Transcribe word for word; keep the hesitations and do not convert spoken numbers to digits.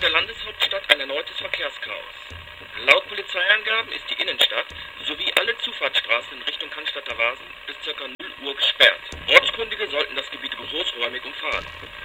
der Landeshauptstadt ein erneutes Verkehrschaos. Laut Polizeiangaben ist die Innenstadt sowie alle Zufahrtsstraßen in Richtung Cannstatter Wasen bis ca. null Uhr gesperrt. Ortskundige sollten das Gebiet großräumig umfahren.